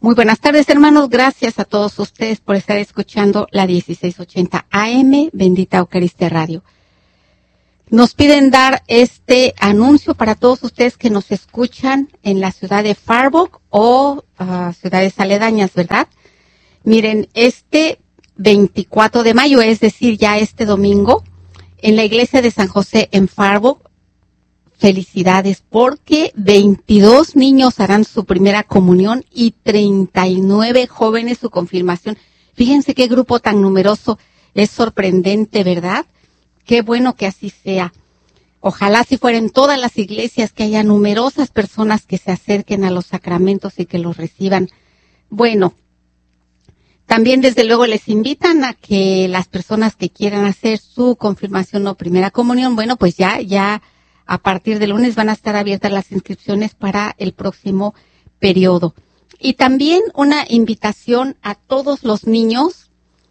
Muy buenas tardes, hermanos. Gracias a todos ustedes por estar escuchando la 1680 AM, Bendita Eucaristía Radio. Nos piden dar este anuncio para todos ustedes que nos escuchan en la ciudad de Farbach o ciudades aledañas, ¿verdad? Miren, este 24 de mayo, es decir, ya este domingo, en la iglesia de San José en Farbach, felicidades, porque 22 niños harán su primera comunión y 39 jóvenes su confirmación. Fíjense qué grupo tan numeroso, es sorprendente, ¿verdad? Qué bueno que así sea. Ojalá si fueran todas las iglesias, que haya numerosas personas que se acerquen a los sacramentos y que los reciban. Bueno, también desde luego les invitan a que las personas que quieran hacer su confirmación o primera comunión, bueno, pues ya a partir del lunes van a estar abiertas las inscripciones para el próximo periodo. Y también una invitación a todos los niños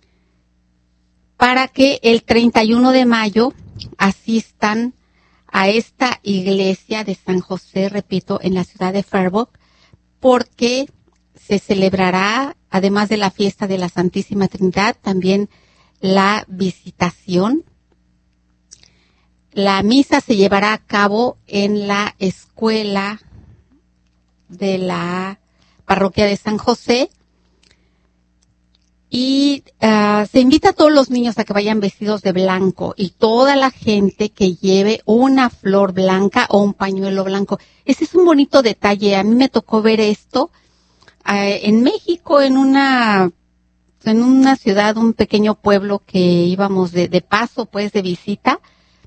para que el 31 de mayo asistan a esta iglesia de San José, repito, en la ciudad de Farbach, porque se celebrará, además de la fiesta de la Santísima Trinidad, también la visitación. La misa se llevará a cabo en la escuela de la parroquia de San José y se invita a todos los niños a que vayan vestidos de blanco y toda la gente que lleve una flor blanca o un pañuelo blanco. Ese es un bonito detalle. A mí me tocó ver esto en México, en una ciudad, un pequeño pueblo que íbamos de paso, pues de visita.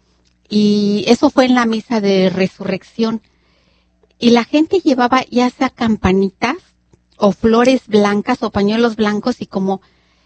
Y eso fue en la misa de resurrección. Y la gente llevaba ya sea campanitas o flores blancas o pañuelos blancos y como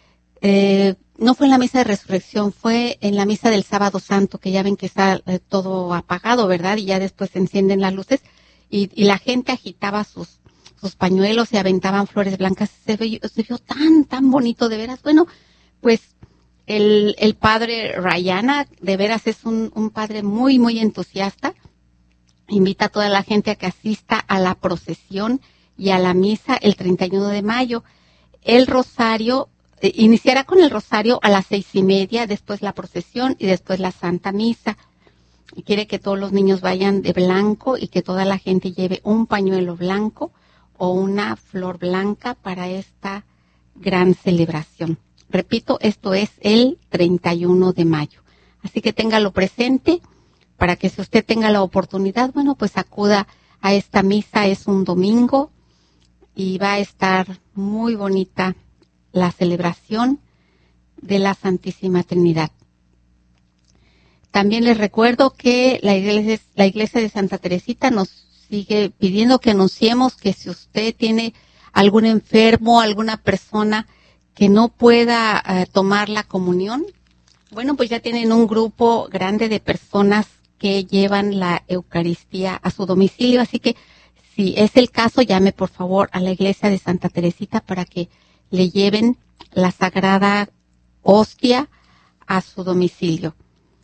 no fue en la misa de resurrección, fue en la misa del Sábado Santo, que ya ven que está todo apagado, ¿verdad? Y ya después se encienden las luces y la gente agitaba sus pañuelos y aventaban flores blancas. Se vio tan bonito, de veras. Bueno, pues el padre Rayana, de veras es un padre muy, muy entusiasta. Invita a toda la gente a que asista a la procesión y a la misa el 31 de mayo. El rosario, iniciará con el rosario a las 6:30, después la procesión y después la Santa Misa. Y quiere que todos los niños vayan de blanco y que toda la gente lleve un pañuelo blanco o una flor blanca para esta gran celebración. Repito, esto es el 31 de mayo. Así que téngalo presente para que si usted tenga la oportunidad, bueno, pues acuda a esta misa. Es un domingo y va a estar muy bonita la celebración de la Santísima Trinidad. También les recuerdo que la iglesia de Santa Teresita nos sigue pidiendo que anunciemos que si usted tiene algún enfermo, alguna persona que no pueda tomar la comunión, bueno, pues ya tienen un grupo grande de personas que llevan la Eucaristía a su domicilio, así que si es el caso, llame por favor a la iglesia de Santa Teresita para que le lleven la Sagrada Hostia a su domicilio.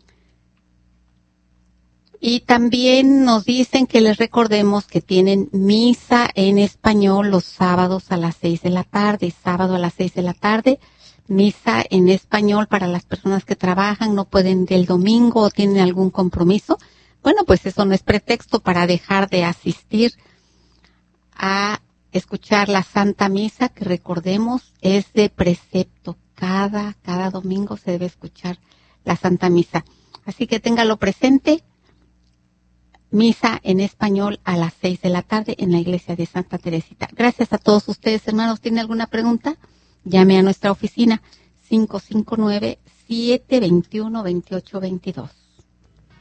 Y también nos dicen que les recordemos que tienen misa en español los sábados a las 6 de la tarde, sábado a las 6 de la tarde, misa en español para las personas que trabajan, no pueden del domingo o tienen algún compromiso. Bueno, pues eso no es pretexto para dejar de asistir a escuchar la Santa Misa, que recordemos es de precepto. Cada domingo se debe escuchar la Santa Misa. Así que téngalo presente. Misa en español a las 6 de la tarde en la iglesia de Santa Teresita. Gracias a todos ustedes, hermanos. ¿Tiene alguna pregunta? Llame a nuestra oficina 559-721-2822.